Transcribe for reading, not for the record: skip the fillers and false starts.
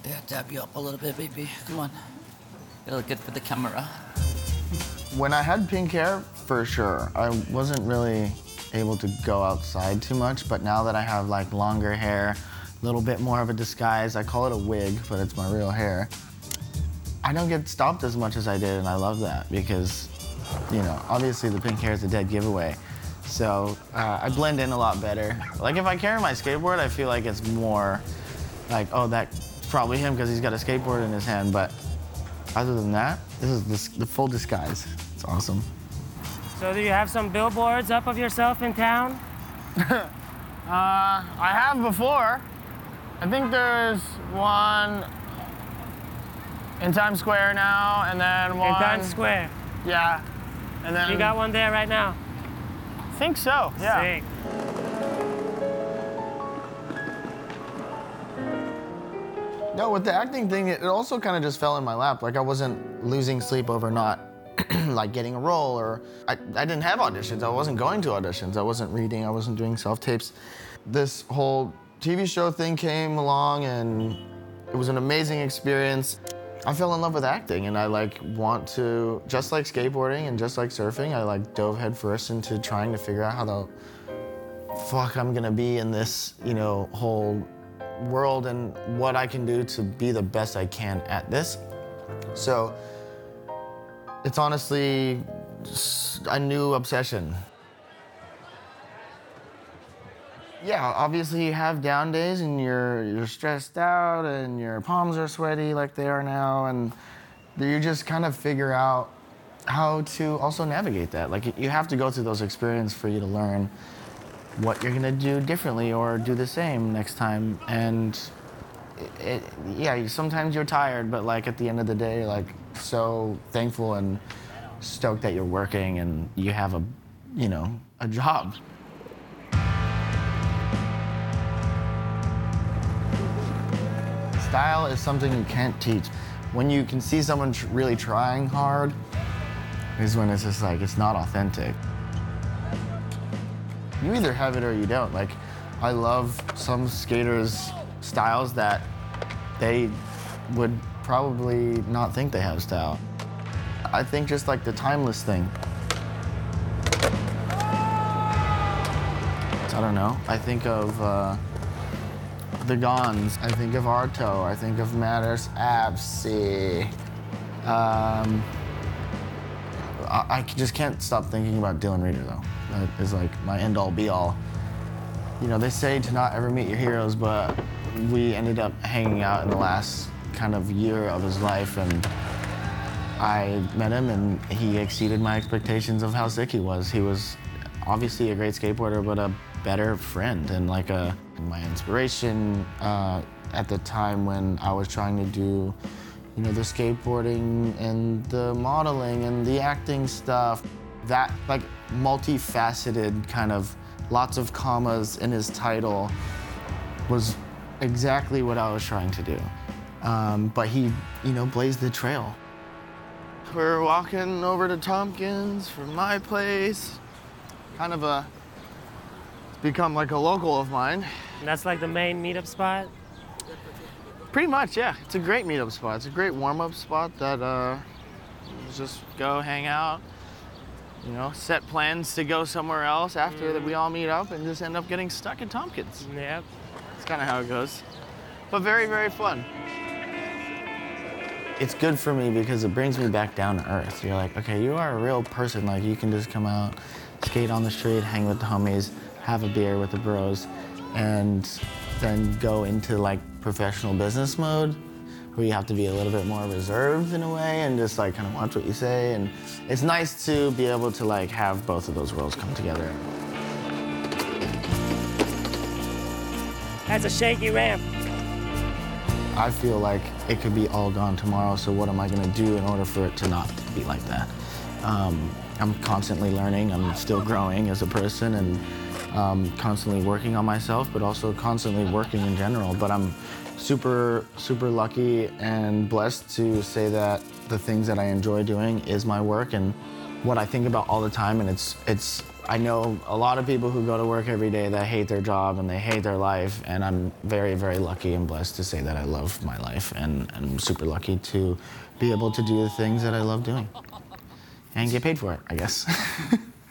Yeah, dab you up a little bit, baby. Come on. It'll look good for the camera. When I had pink hair, for sure, I wasn't really able to go outside too much, but now that I have like longer hair, a little bit more of a disguise, I call it a wig, but it's my real hair. I don't get stopped as much as I did, and I love that because, you know, obviously the pink hair is a dead giveaway. So I blend in a lot better. Like if I carry my skateboard, I feel like it's more like, oh, that's probably him because he's got a skateboard in his hand, but other than that, this is the full disguise. It's awesome. So do you have some billboards up of yourself in town? I have before. I think there's one in Times Square now, and then one... In Times Square? Yeah, and then... You got one there right now? I think so, yeah. Sick. No, with the acting thing, it also kind of just fell in my lap. Like I wasn't losing sleep over not like getting a role, or I didn't have auditions. I wasn't going to auditions. I wasn't reading. I wasn't doing self-tapes. This whole TV show thing came along, and it was an amazing experience. I fell in love with acting, and I like want to, just like skateboarding and just like surfing, I like dove headfirst into trying to figure out how the fuck I'm gonna be in this, you know, whole world and what I can do to be the best I can at this. So it's honestly a new obsession. Yeah, obviously you have down days and you're stressed out and your palms are sweaty like they are now, and you just kind of figure out how to also navigate that. Like you have to go through those experiences for you to learn what you're gonna do differently or do the same next time. And yeah, sometimes you're tired, but like at the end of the day, like so thankful and stoked that you're working and you have a, you know, a job. Style is something you can't teach. When you can see someone really trying hard is when it's just like, it's not authentic. You either have it or you don't. Like, I love some skaters' styles that they would probably not think they have style. I think just like the timeless thing. I don't know. I think of the Gons. I think of Arto. I think of Matters Absi. I just can't stop thinking about Dylan Reeder, though. That is like my end-all, be-all. You know, they say to not ever meet your heroes, but we ended up hanging out in the last kind of year of his life, and I met him, and he exceeded my expectations of how sick he was. He was obviously a great skateboarder, but a better friend and like my inspiration at the time when I was trying to do, you know, the skateboarding and the modeling and the acting stuff. That like multifaceted kind of lots of commas in his title was exactly what I was trying to do. But he, you know, blazed the trail. We're walking over to Tompkins from my place. Kind of it's become like a local of mine. And that's like the main meetup spot? Pretty much, yeah. It's a great meetup spot. It's a great warm-up spot that just go hang out, you know, set plans to go somewhere else after that we all meet up and just end up getting stuck in Tompkins. Yep. That's kind of how it goes. But very, very fun. It's good for me because it brings me back down to earth. You're like, okay, you are a real person. Like, you can just come out, skate on the street, hang with the homies, have a beer with the bros, and then go into like professional business mode where you have to be a little bit more reserved in a way and just like kind of watch what you say. And it's nice to be able to like have both of those worlds come together. That's a shaky ramp. I feel like it could be all gone tomorrow, so what am I gonna do in order for it to not be like that? I'm constantly learning, I'm still growing as a person, and constantly working on myself, but also constantly working in general. But I'm super, super lucky and blessed to say that the things that I enjoy doing is my work and what I think about all the time, and it's I know a lot of people who go to work every day that hate their job and they hate their life, and I'm very, very lucky and blessed to say that I love my life, and I'm super lucky to be able to do the things that I love doing and get paid for it, I guess.